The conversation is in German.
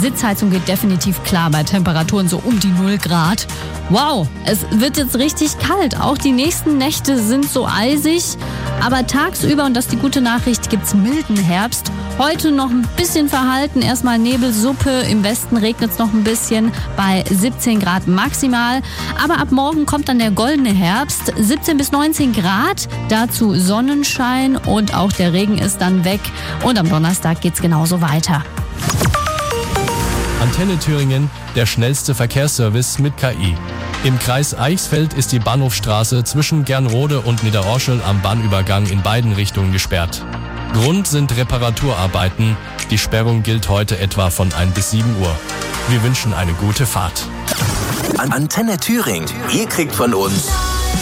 Sitzheizung geht definitiv klar bei Temperaturen so um die 0 Grad. Wow, es wird jetzt richtig kalt. Auch die nächsten Nächte sind so eisig. Aber tagsüber, und das ist die gute Nachricht, gibt's milden Herbst. Heute noch ein bisschen verhalten, erstmal Nebelsuppe, im Westen regnet es noch ein bisschen bei 17 Grad maximal. Aber ab morgen kommt dann der goldene Herbst, 17 bis 19 Grad, dazu Sonnenschein und auch der Regen ist dann weg. Und am Donnerstag geht's genauso weiter. Antenne Thüringen, der schnellste Verkehrsservice mit KI. Im Kreis Eichsfeld ist die Bahnhofstraße zwischen Gernrode und Niederorschel am Bahnübergang in beiden Richtungen gesperrt. Grund sind Reparaturarbeiten. Die Sperrung gilt heute etwa von 1 bis 7 Uhr. Wir wünschen eine gute Fahrt. Antenne Thüringen. Ihr kriegt von uns